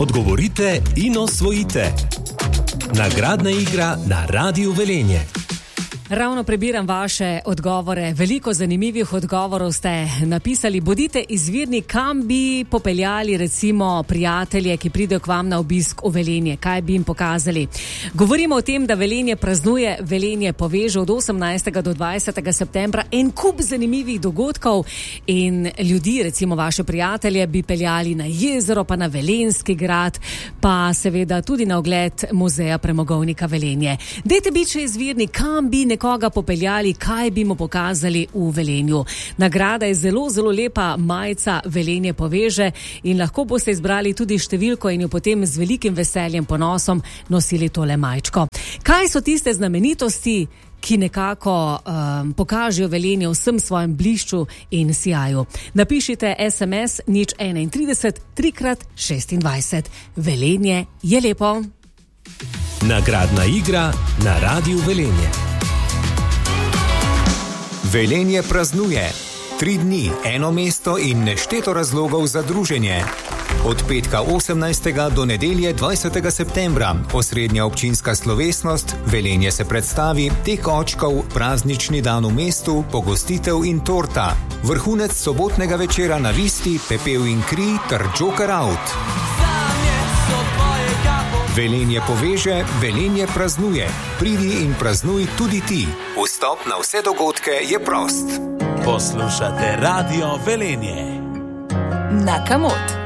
Odgovorite in osvojite. Nagradna igra na Radiu Velenje. Ravno prebiram vaše odgovore. Veliko zanimivih odgovorov ste napisali. Bodite izvirni, kam bi popeljali recimo prijatelje, ki pridejo k vam na obisk v Velenje. Kaj bi jim pokazali? Govorimo o tem, da Velenje praznuje Velenje poveže od 18. do 20. septembra. En kup zanimivih dogodkov in ljudi, recimo vaše prijatelje, bi peljali na jezero, pa na Velenjski grad, pa seveda tudi na ogled muzeja premogovnika Velenje. Dajte biti še izvirni, kam bi koga popeljali, kaj bi mu pokazali v Velenju. Nagrada je zelo, zelo lepa majica Velenje poveže in lahko boste izbrali tudi številko in jo potem z velikim veseljem, ponosom nosili tole majčko. Kaj so tiste znamenitosti, ki nekako pokažejo Velenje v vsem svojem blišču in sijaju? Napišite SMS 031 3x26. Velenje je lepo. Nagradna igra na Radiu Velenje. Velenje praznuje. 3 dni, eno mesto in nešteto razlogov za druženje. Od petka 18. do nedelje 20. septembra osrednja občinska slovesnost, Velenje se predstavi, tek očkov, praznični dan v mestu, pogostitev in torta. Vrhunec sobotnega večera na Visti, pepel in kri ter Joker out. Velenje poveže, Velenje praznuje. Pridi in praznuj tudi ti. Vstop na vse dogodke je prost. Poslušate Radio Velenje. Na Kamot.